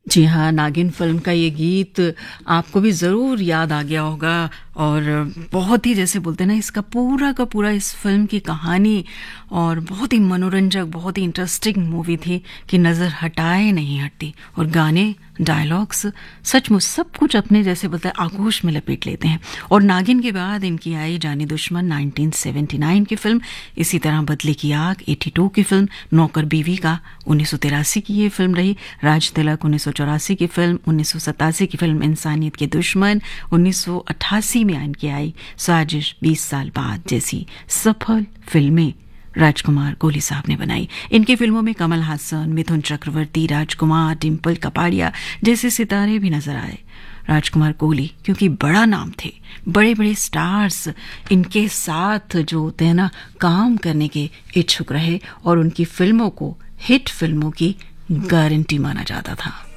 जी हाँ, नागिन फ़िल्म का ये गीत आपको भी ज़रूर याद आ गया होगा और बहुत ही जैसे बोलते हैं ना इसका पूरा का पूरा इस फ़िल्म की कहानी और बहुत ही मनोरंजक, बहुत ही इंटरेस्टिंग मूवी थी कि नज़र हटाए नहीं हटती और गाने, डायलॉग्स सचमुच सब कुछ अपने जैसे बोलते हैं आगोश में लपेट लेते हैं। और नागिन के बाद इनकी आई जानी दुश्मन 1979 की फ़िल्म, इसी तरह बदले की आग 82 की फ़िल्म, नौकर बीवी का 1983 की ये फ़िल्म रही, राज तिलक 1984 की फ़िल्म, 1987 की फ़िल्म इंसानियत के दुश्मन, 1988 में इनकी आई साजिश 20 साल बाद जैसी सफल फिल्में राजकुमार कोहली साहब ने बनाई। इनकी फिल्मों में कमल हासन, मिथुन चक्रवर्ती, राजकुमार, डिम्पल कपाड़िया जैसे सितारे भी नजर आए। राजकुमार कोहली क्योंकि बड़ा नाम थे, बड़े बड़े स्टार्स इनके साथ जो होते हैं ना काम करने के इच्छुक रहे और उनकी फिल्मों को हिट फिल्मों की गारंटी माना जाता था।